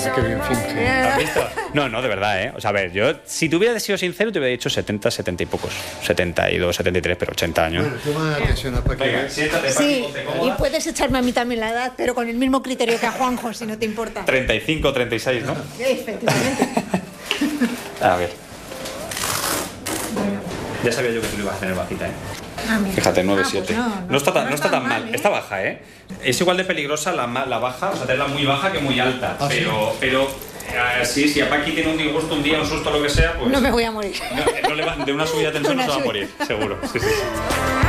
Qué bien finge. ¿Has visto? No, de verdad, ¿eh? O sea, a ver, yo, si te hubiera sido sincero, te hubiera dicho 70, 70 y pocos. 72, 73, pero 80 años. Bueno, toma la atención a Venga, siéntate, Sí, ponte y cómoda. puedes echarme a mí también la edad, pero con el mismo criterio que a Juanjo, si no te importa. 35, 36, ¿no? Efectivamente. A ver. Ya sabía yo que tú lo ibas a tener bajita, ¿eh? Ah, mira. Fíjate, 9, Ah, pues 7. No está tan mal. ¿eh? Está baja, ¿eh? Es igual de peligrosa la baja, o sea, tenerla muy baja que muy alta. ¿Ah, sí? Pero sí, si a Paqui tiene un disgusto, un día, un susto, lo que sea, pues... No me voy a morir. No le va, de una subida de tensión no Una se va a subida. morir, seguro. Sí.